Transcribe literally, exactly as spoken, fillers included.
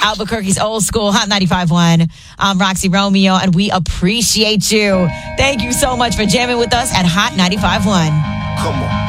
Albuquerque's old school Hot ninety-five point one. I'm Roxy Romeo, and we appreciate you. Thank you so much for jamming with us at Hot ninety-five point one. Come on.